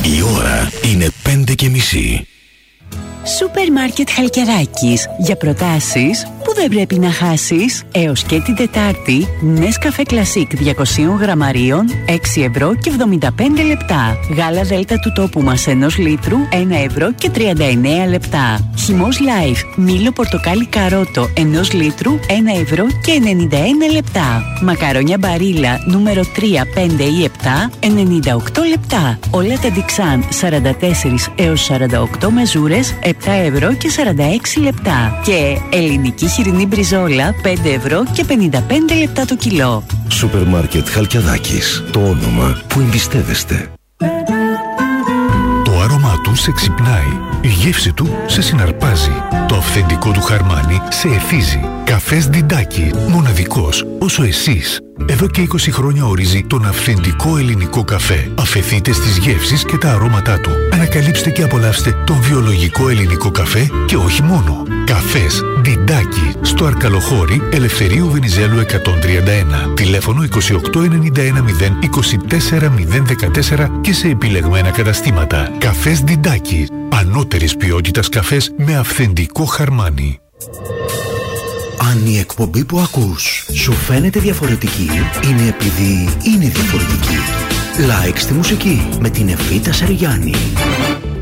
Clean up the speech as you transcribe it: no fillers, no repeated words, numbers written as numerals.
Η ώρα είναι 5:30. Σούπερ Μάρκετ Χαλκιδάκης. Για προτάσεις που δεν πρέπει να χάσεις. Έως και την Τετάρτη, Νέσκαφε Κλασίκ 200 γραμμαρίων, 6 ευρώ και 75 λεπτά. Γάλα Δέλτα του τόπου μας 1 λίτρου, 1 ευρώ και 39 λεπτά. Χυμός Life, μήλο πορτοκάλι καρότο 1 λίτρου, 1 ευρώ και 91 λεπτά. Μακαρόνια Μπαρίλα νούμερο 3, 5 ή 7, 98 λεπτά. Όλα τα Dixan 44 έως 48 μεζούρες, 7 ευρώ και 46 λεπτά. Και ελληνική χοιρινή μπριζόλα 5 ευρώ και 55 λεπτά το κιλό. Σούπερ Μάρκετ Χαλκιδάκης. Το όνομα που εμπιστεύεστε. Το άρωμά του σε ξυπνάει. Η γεύση του σε συναρπάζει. Το αυθεντικό του χαρμάνι σε εθίζει. Καφές Διντάκι. Μοναδικός όσο εσείς. Εδώ και 20 χρόνια ορίζει τον αυθεντικό ελληνικό καφέ. Αφεθείτε στις γεύσεις και τα αρώματά του. Ανακαλύψτε και απολαύστε τον βιολογικό ελληνικό καφέ και όχι μόνο. Καφές Διντάκι. Στο Αρκαλοχώρι Ελευθερίου Βενιζέλου 131. Τηλέφωνο 2891 024 014 και σε επιλεγμένα καταστήματα. Καφές Διντάκι. Ανώτερης ποιότητας καφές με αυθεντικό χαρμάνι. Αν η εκπομπή που ακούς σου φαίνεται διαφορετική, είναι επειδή είναι διαφορετική. Like στη μουσική με την Εβίτα Σαριγιάννη.